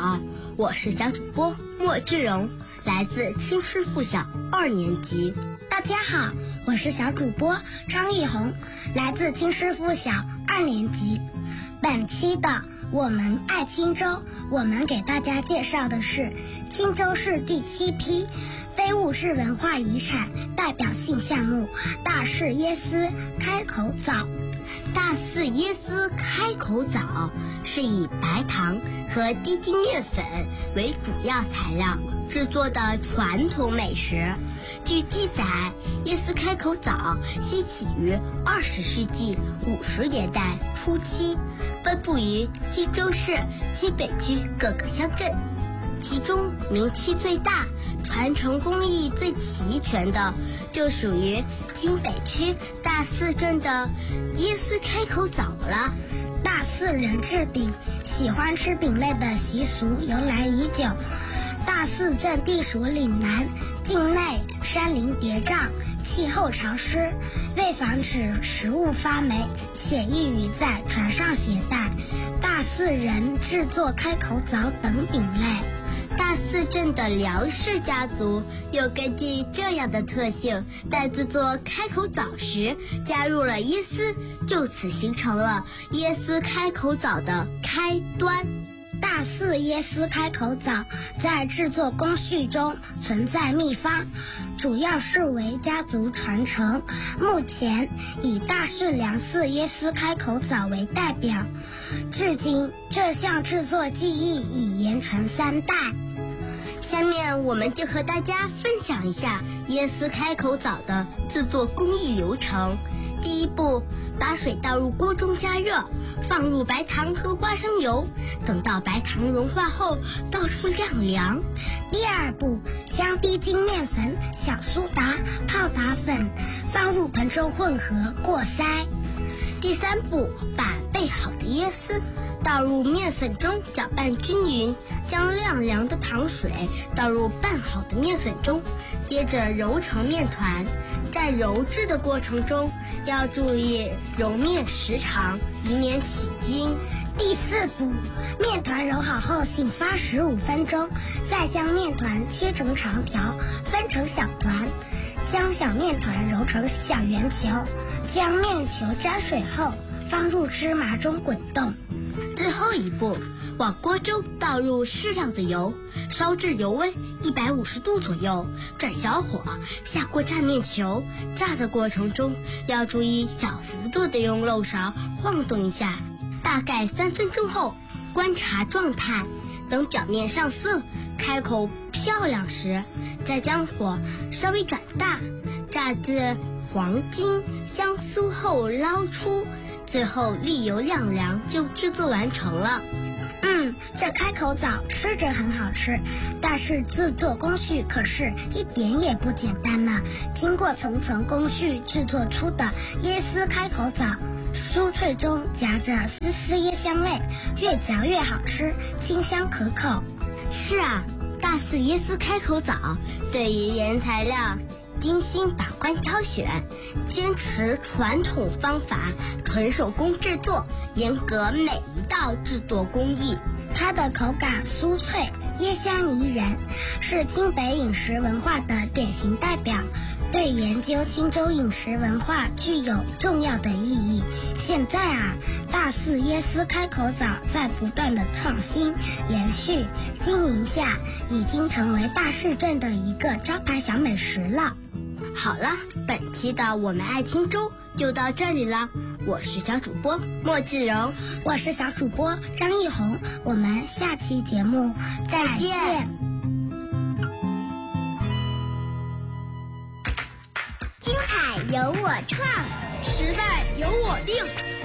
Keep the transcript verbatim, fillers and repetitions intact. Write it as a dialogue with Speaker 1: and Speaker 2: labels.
Speaker 1: 好，我是小主播莫志荣，来自青师附小二年级。
Speaker 2: 大家好，我是小主播张艺红，来自青师附小二年级。本期的我们爱青州，我们给大家介绍的是青州市第七批非物质文化遗产代表性项目大寺耶思开口枣。
Speaker 1: 大寺耶思开口枣是以白糖和低筋面粉为主要材料制作的传统美食。据记载，耶思开口枣兴起于二十世纪五十年代初期，分布于青州市京北区各个乡镇。其中名气最大、传承工艺最齐全的，就属于京北区大寺镇的耶思开口枣了。
Speaker 2: 大寺人制饼，喜欢吃饼类的习俗由来已久。大寺镇地属岭南，境内山林叠嶂，气候潮湿，为防止食物发霉，且易于在船上携带，大寺人制作开口枣等饼类。
Speaker 1: 大寺镇的梁氏家族又根据这样的特性，在制作开口枣时加入了耶思，就此形成了耶思开口枣的开端。
Speaker 2: 大寺耶思开口枣在制作工序中存在秘方，主要视为家族传承。目前以大寺梁寺耶思开口枣为代表，至今这项制作技艺已言传三代。
Speaker 1: 下面我们就和大家分享一下耶思开口枣的制作工艺流程。第一步，把水倒入锅中加热，放入白糖和花生油，等到白糖融化后倒出晾凉。
Speaker 2: 第二步，将低筋面粉、小苏打、泡打粉放入盆中混合过筛。
Speaker 1: 第三步，把备好的耶思倒入面粉中搅拌均匀，将晾凉的糖水倒入拌好的面粉中，接着揉成面团。在揉制的过程中，要注意揉面时长，以免起筋。
Speaker 2: 第四步，面团揉好后醒发十五分钟，再将面团切成长条，分成小团，将小面团揉成小圆球，将面球沾水后放入芝麻中滚动。
Speaker 1: 最后一步，往锅中倒入适量的油，烧至油温一百五十度左右，转小火下锅炸面球。炸的过程中要注意小幅度的用漏勺晃动一下，大概三分钟后观察状态，等表面上色，开口漂亮时，再将火稍微转大，炸至黄金香酥后捞出，最后沥油晾凉就制作完成了。
Speaker 2: 嗯，这开口枣吃着很好吃，但是制作工序可是一点也不简单呢。经过层层工序制作出的耶思开口枣，酥脆中夹着丝丝椰香味，越嚼越好吃，清香可口。
Speaker 1: 是啊，大寺耶思开口枣对于原材料精心把关挑选，坚持传统方法，纯手工制作，严格每一道制作工艺。
Speaker 2: 它的口感酥脆，椰香宜人，是京北饮食文化的典型代表，对研究青州饮食文化具有重要的意义。现在啊，大寺耶思开口枣在不断的创新延续经营下，已经成为大寺镇的一个招牌小美食了。
Speaker 1: 好了，本期的我们爱青州就到这里了。我是小主播莫志荣，
Speaker 2: 我是小主播张艺红，我们下期节目
Speaker 1: 再见。
Speaker 2: 再见。
Speaker 3: 精彩由我创，
Speaker 4: 时代由我定。